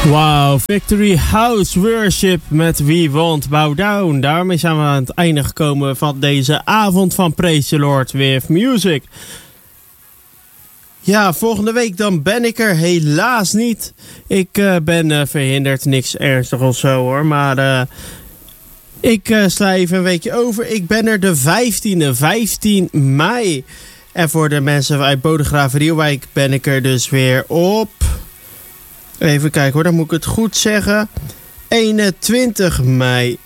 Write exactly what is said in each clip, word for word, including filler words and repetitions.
Wow, Victory House Worship met We Won't Bow Down. Daarmee zijn we aan het einde gekomen van deze avond van Praise the Lord with Music. Ja, volgende week dan ben ik er helaas niet. Ik uh, ben uh, verhinderd, niks ernstig of zo hoor, maar uh, ik uh, sla even een weekje over. Ik ben er de vijftiende, vijftien mei. En voor de mensen uit Bodegraven Rielwijk ben ik er dus weer op... Even kijken hoor, dan moet ik het goed zeggen. eenentwintig mei.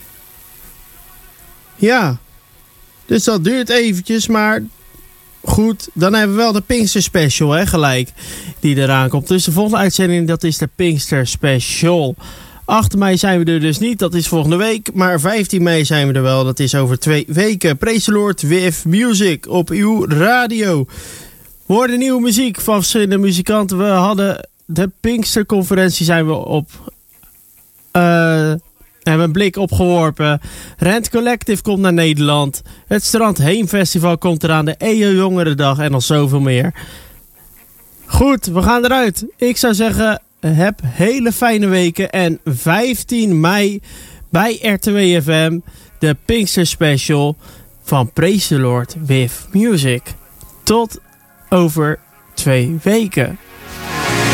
Ja. Dus dat duurt eventjes, maar goed. Dan hebben we wel de Pinkster Special, hè, gelijk. Die eraan komt. Dus de volgende uitzending, dat is de Pinkster Special. acht mei zijn we er dus niet, dat is volgende week. Maar vijftien mei zijn we er wel, dat is over twee weken. Praise the Lord with Music op uw radio. We hoorden nieuwe muziek van verschillende muzikanten. We hadden... De Pinksterconferentie zijn we op... Uh, hebben een blik opgeworpen. Rent Collective komt naar Nederland. Het Strand Heen Festival komt eraan. De E O Jongerendag en nog zoveel meer. Goed, we gaan eruit. Ik zou zeggen, heb hele fijne weken. En vijftien mei bij R T W F M. De Pinkster Special van Praise the Lord with Music. Tot over twee weken.